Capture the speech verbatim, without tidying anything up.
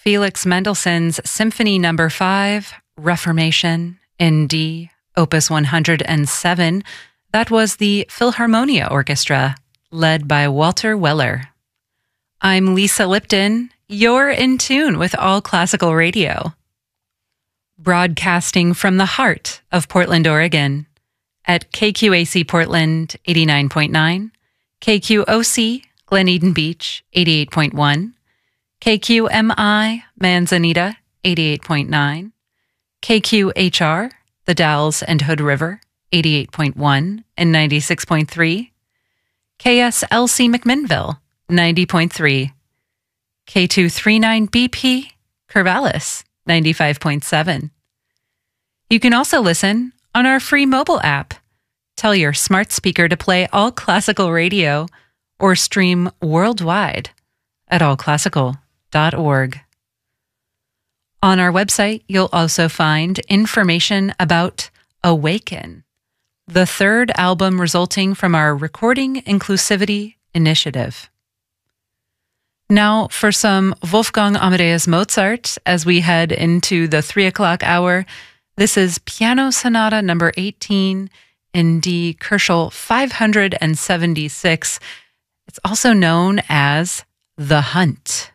Felix Mendelssohn's Symphony Number five, Reformation, in D, Opus one hundred seven. That was the Philharmonia Orchestra, led by Walter Weller. I'm Lisa Lipton. You're in tune with All Classical Radio. Broadcasting from the heart of Portland, Oregon, at K Q A C Portland eighty-nine point nine, K Q O C Glen Eden Beach eighty-eight point one, K Q M I Manzanita eighty-eight point nine, K Q H R The Dalles and Hood River eighty-eight point one and ninety-six point three, K S L C McMinnville ninety point three, K two thirty-nine B P Corvallis ninety-five point seven. You can also listen on our free mobile app. Tell your smart speaker to play All Classical Radio or stream worldwide at all classical dot org. On our website, you'll also find information about Awaken, the third album resulting from our Recording Inclusivity Initiative. Now for some Wolfgang Amadeus Mozart as we head into the three o'clock hour. This is Piano Sonata number eighteen in D, Koelschel five hundred seventy-six. It's also known as The Hunt.